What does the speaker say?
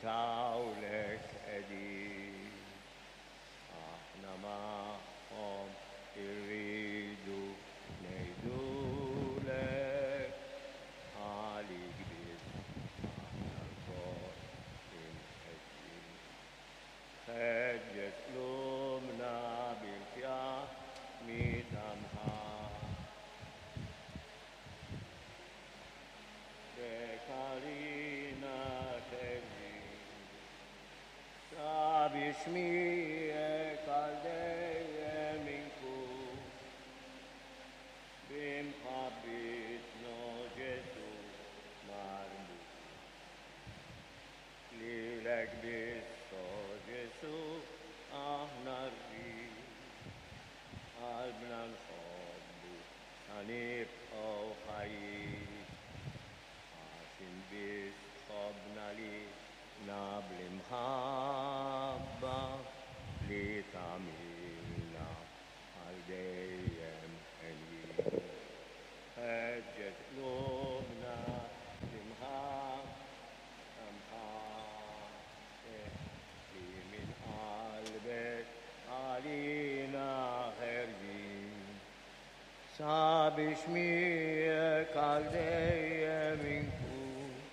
زاولك أدي نماهم يريدوا نيدولك عليك بس نرفض إن أجي خجت لومنا بالفيا ميتامها بكارينا تبي باسمي قلبي منكم بمحبتنا جسو مرمو ليلك بسو جسو نري قلبنا الحب حنيف أو خير عاشم بس حبنا لي نابل محبة لتعميلنا عليهم حنين هجت قلوبنا بمحبة في من قلبك علينا خيرين ساب اسمي قلبي